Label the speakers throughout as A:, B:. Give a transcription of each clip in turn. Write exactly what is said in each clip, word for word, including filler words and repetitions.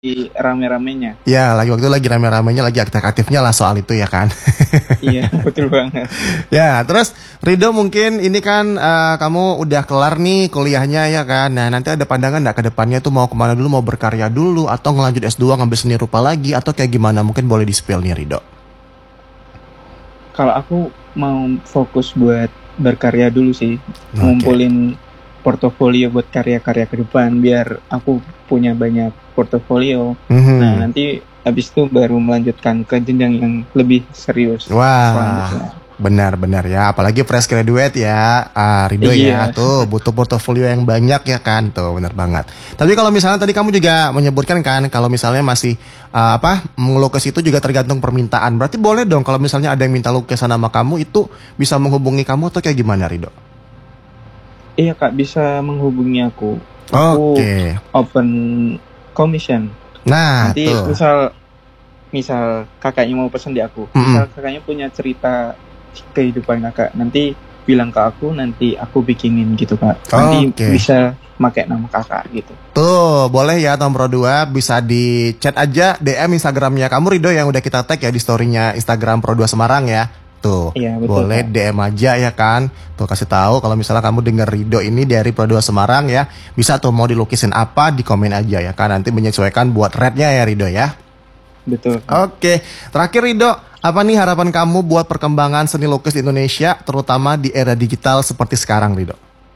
A: rame-ramenya.
B: Ya, lagi waktu itu lagi rame-ramenya, lagi aktif-aktifnya lah soal itu ya kan.
A: Iya, betul banget.
B: Ya, terus Rido mungkin ini kan eh, kamu udah kelar nih kuliahnya ya kan. Nah, nanti ada pandangan nggak ke depannya tuh mau kemana dulu, mau berkarya dulu atau ngelanjut S dua ngambil seni rupa lagi atau kayak gimana? Mungkin boleh di-spill nih Rido.
A: Kalau aku mau fokus buat berkarya dulu sih,
B: Oke.
A: ngumpulin portofolio buat karya-karya ke depan biar aku punya banyak portofolio. Nah,
B: Mhm.
A: nanti habis itu baru melanjutkan ke jenjang yang lebih serius
B: Wah,
A: selanjutnya.
B: benar-benar ya. Apalagi fresh graduate ya, ah, Rido ya.
A: Iya,
B: Tuh butuh portofolio yang banyak ya kan. Tuh benar banget. Tapi kalau misalnya tadi kamu juga menyebutkan kan, kalau misalnya masih ah, apa melukis itu juga tergantung permintaan. Berarti boleh dong kalau misalnya ada yang minta lukisan sama kamu itu bisa menghubungi kamu atau kayak gimana, Rido?
A: iya Kak, bisa menghubungi aku. Aku
B: Oke.
A: open commission.
B: Nah,
A: Nanti
B: tuh.
A: misal misal kakaknya mau pesan di aku,
B: Mm-mm.
A: misal kakaknya punya cerita kehidupan kakak, nanti bilang ke aku, nanti aku bikinin gitu Kak. Nanti
B: Oke.
A: bisa pakai nama kakak gitu.
B: Tuh, boleh ya Tom Pro dua bisa di chat aja D M Instagramnya kamu Rido yang udah kita tag ya di storynya Instagram Pro dua Semarang ya. Tuh,
A: Iya betul
B: boleh
A: Kak.
B: D M aja ya kan. Tuh kasih tahu kalau misalnya kamu denger Rido ini dari Pro dua Semarang ya, bisa tuh mau dilukisin apa di komen aja ya kan. Nanti menyesuaikan buat rate-nya ya Rido ya.
A: Betul Kak.
B: Oke, terakhir Rido, apa nih harapan kamu buat perkembangan seni lukis di Indonesia terutama di era digital seperti sekarang Rido?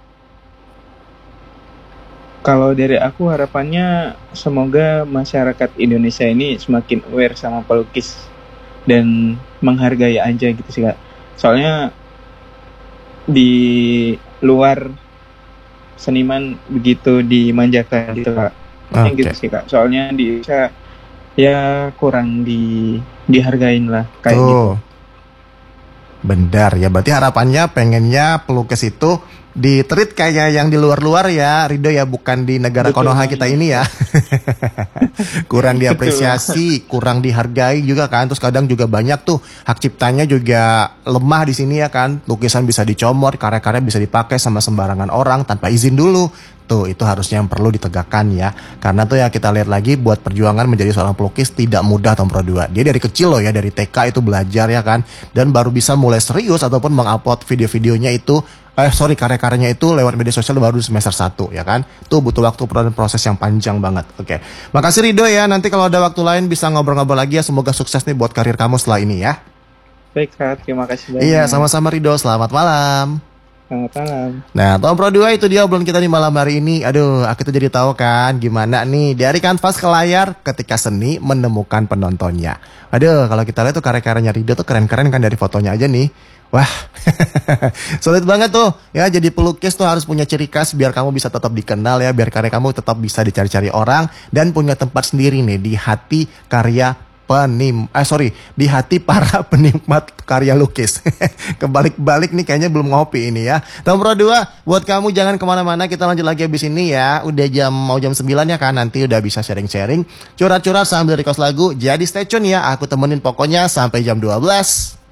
A: Kalau dari aku harapannya semoga masyarakat Indonesia ini semakin aware sama pelukis dan menghargai aja gitu sih Kak. Soalnya di luar seniman begitu dimanjakan gitu Kak. Yang gitu
B: Oke.
A: sih Kak. Soalnya di Indonesia ya kurang di dihargain lah kayak gitu.
B: Tuh. Benar ya, berarti harapannya pengennya pelukis itu diterit kayak yang di luar-luar ya, Rido ya, bukan di negara
A: Betul
B: Konoha kita
A: banget
B: ini ya.
A: Kak.
B: Kurang
A: Betul banget.
B: diapresiasi, kurang dihargai juga kan. Terus kadang juga banyak tuh hak ciptanya juga lemah di sini ya kan. Lukisan bisa dicomot, karya-karya bisa dipakai sama sembarangan orang tanpa izin dulu. Tuh, itu harusnya yang perlu ditegakkan ya. Karena tuh ya kita lihat lagi buat perjuangan menjadi seorang pelukis tidak mudah Tom Pro dua. Dia dari kecil loh ya, dari T K itu belajar ya kan. Dan baru bisa mulai serius ataupun mengupload video-videonya itu eh sorry karya-karyanya itu lewat media sosial baru di semester satu ya kan. Tuh butuh waktu dan proses yang panjang banget. Oke. Makasih Rido ya. Nanti kalau ada waktu lain bisa ngobrol-ngobrol lagi ya. Semoga sukses nih buat karir kamu setelah ini ya.
A: Baik Kak, terima kasih
B: Iya,
A: banyak.
B: sama-sama Rido. Selamat malam.
A: Selamat malam.
B: Nah, Tom Pro dua itu dia obrolan kita di malam hari ini. Aduh, aku tuh jadi tahu kan gimana nih dari kanvas ke layar ketika seni menemukan penontonnya. Aduh, kalau kita lihat tuh karya-karyanya Rido tuh keren-keren kan dari fotonya aja nih. Wah, sulit banget tuh ya jadi pelukis tuh harus punya ciri khas biar kamu bisa tetap dikenal ya, biar karya kamu tetap bisa dicari-cari orang dan punya tempat sendiri nih di hati karya penim, eh sorry, di hati para penikmat karya lukis. Kebalik-balik nih kayaknya belum ngopi ini ya. Nomor dua, buat kamu jangan kemana-mana, kita lanjut lagi habis ini ya. Udah jam, mau jam sembilan ya kan, nanti udah bisa sharing-sharing. Curhat-curhat sambil request lagu, jadi stay tune ya, aku temenin pokoknya sampai jam dua belas.